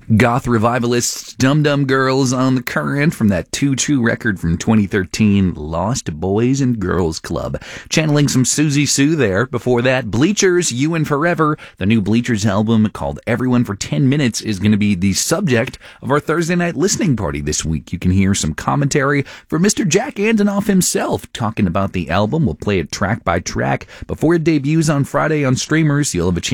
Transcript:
Goth revivalists Dum Dum Girls on the Current from that Two True record from 2013, Lost Boys and Girls Club. Channeling some Susie Sue there. Before that, Bleachers, You and Forever. The new Bleachers album called Everyone for 10 Minutes is going to be the subject of our Thursday night listening party this week. You can hear some commentary from Mr. Jack Antonoff himself talking about the album. We'll play it track by track. Before it debuts on Friday on streamers, you'll have a chance